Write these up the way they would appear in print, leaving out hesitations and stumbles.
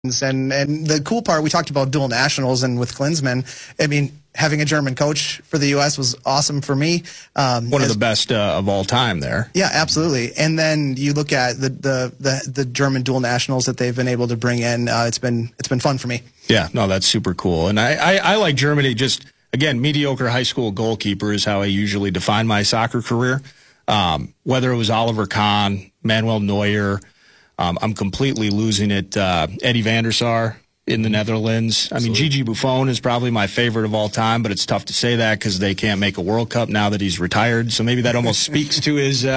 And the cool part, we talked about dual nationals, and with Klinsmann, I mean, having a German coach for the U.S. was awesome for me. One of the best of all time there. Yeah, absolutely. And then you look at the German dual nationals that they've been able to bring in. It's been fun for me. Yeah, no, that's super cool. And I like Germany. Just again, mediocre high school goalkeeper is how I usually define my soccer career. Whether it was Oliver Kahn, Manuel Neuer. I'm completely losing it. Eddie van der Sar in the Netherlands. I mean, Gigi Buffon is probably my favorite of all time, but it's tough to say that because they can't make a World Cup now that he's retired. So maybe that almost speaks to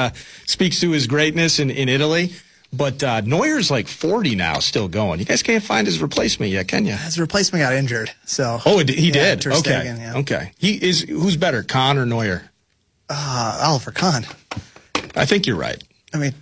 his greatness in Italy. But Neuer's like 40 now, still going. You guys can't find his replacement yet, can you? His replacement got injured. So he did. Ter Okay, Stegen, yeah. Okay. Who's better, Kahn or Neuer? Oliver Kahn. I think you're right. I mean,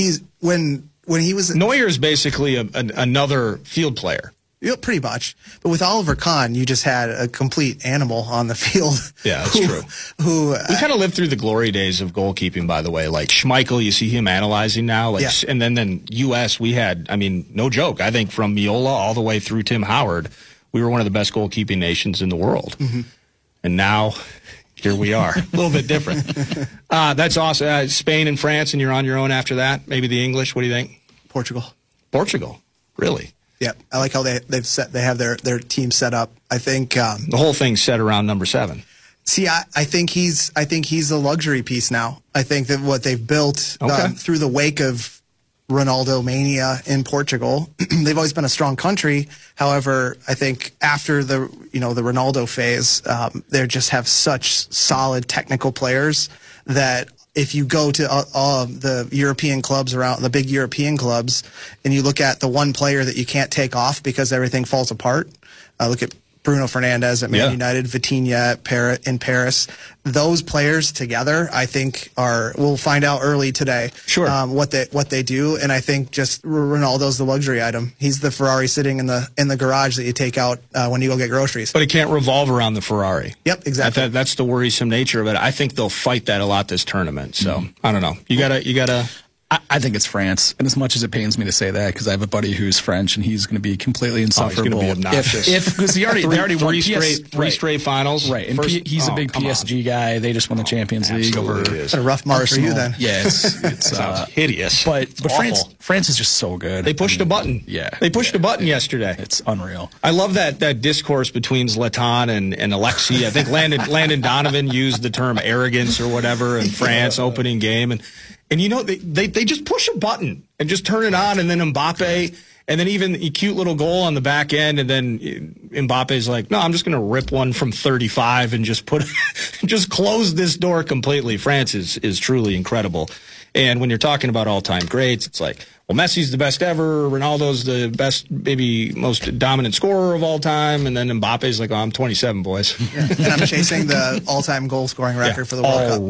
when he was Neuer is basically another field player. Yeah, pretty much. But with Oliver Kahn, you just had a complete animal on the field. Yeah, that's true. We kind of lived through the glory days of goalkeeping, by the way. Like Schmeichel, you see him analyzing now. Like, yeah. And then U.S., we had, I mean, no joke, I think from Miola all the way through Tim Howard, we were one of the best goalkeeping nations in the world. Mm-hmm. And now, here we are. A little bit different. That's awesome. Spain and France, and you're on your own after that? Maybe the English? What do you think? Portugal. Really? Yeah, I like how they have their team set up. I think the whole thing's set around number 7. See, I think he's a luxury piece now. I think that what they've built through the wake of Ronaldo mania in Portugal, they've always been a strong country. However, I think after the Ronaldo phase, they just have such solid technical players that if you go to the European clubs around, the big European clubs, and you look at the one player that you can't take off because everything falls apart, look at Bruno Fernandes at Man United, Vitinha in Paris. Those players together, I think, we'll find out early today. Sure. What they do, and I think just Ronaldo's the luxury item. He's the Ferrari sitting in the garage that you take out when you go get groceries. But it can't revolve around the Ferrari. Yep, exactly. That's the worrisome nature of it. I think they'll fight that a lot this tournament. So I don't know. You gotta. I think it's France, and as much as it pains me to say that, because I have a buddy who's French, and he's going to be completely insufferable. He's going to be obnoxious. Because they already won three straight finals, right? And he's a big PSG guy. They just won the Champions League over. It's a rough month for you then. Yeah, it's sounds hideous. But France is just so good. They pushed a button. Yeah, they pushed a button yesterday. It's unreal. I love that discourse between Zlatan and Alexi. I think Landon Donovan used the term arrogance or whatever in France opening game. And you know, they just push a button and just turn it on, and then Mbappe, and then even a cute little goal on the back end, and then Mbappe's like, no, I'm just going to rip one from 35 and just just close this door completely. France is truly incredible. And when you're talking about all-time greats, it's like, well, Messi's the best ever, Ronaldo's the best, maybe most dominant scorer of all time, and then Mbappe's like, oh, I'm 27, boys. Yeah. And I'm chasing the all-time goal-scoring record for the World Cup.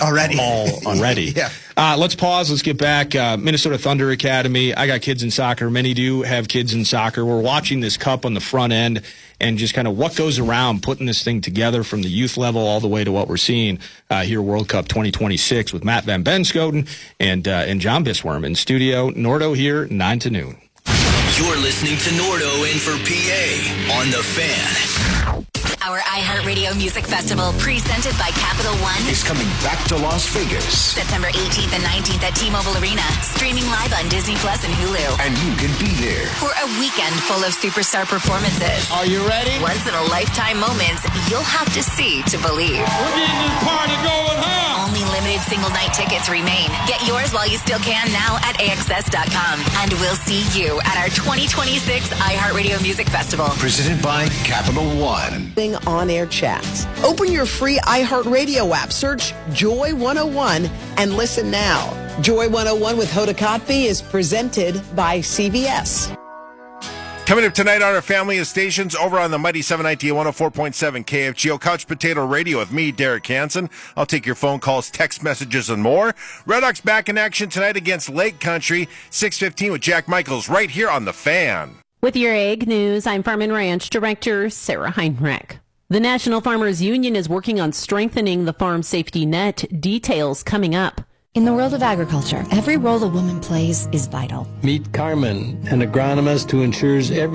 Already. Yeah. Let's pause. Let's get back. Minnesota Thunder Academy. I got kids in soccer. Many do have kids in soccer. We're watching this cup on the front end and just kind of what goes around putting this thing together from the youth level all the way to what we're seeing here World Cup 2026 with Matt Van Benschoten and John Bisworm in studio. Nordo here, 9 to noon. You're listening to Nordo in for PA on The Fan. Our iHeartRadio Music Festival, presented by Capital One, is coming back to Las Vegas. September 18th and 19th at T-Mobile Arena, streaming live on Disney Plus and Hulu. And you can be there for a weekend full of superstar performances. Are you ready? Once-in-a-lifetime moments you'll have to see to believe. We're getting this party going, huh? Only limited single-night tickets remain. Get yours while you still can now at AXS.com. And we'll see you at our 2026 iHeartRadio Music Festival. Presented by Capital One. On-air chats. Open your free iHeartRadio app, search Joy 101, and listen now. Joy 101 with Hoda Kotb is presented by CVS. Coming up tonight on our family of stations over on the Mighty 790 104.7 KFGO Couch Potato Radio with me, Derek Hansen. I'll take your phone calls, text messages, and more. Redhawks back in action tonight against Lake Country, 6:15 with Jack Michaels right here on The Fan. With your Ag News, I'm Farm and Ranch Director Sarah Heinrich. The National Farmers Union is working on strengthening the farm safety net. Details coming up. In the world of agriculture, every role a woman plays is vital. Meet Carmen, an agronomist who ensures every